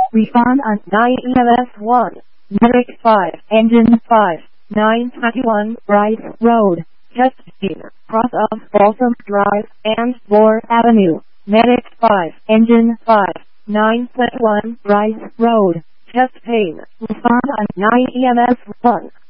Refund on 9 EMS 1. Medic 5. Engine 5. 921 Rice Road. Chesterfield. Cross of Balsam Drive and Moore Avenue. Medic 5. Engine 5. 921 Rice Road. Chest pain. Refund on 9 EMS 1.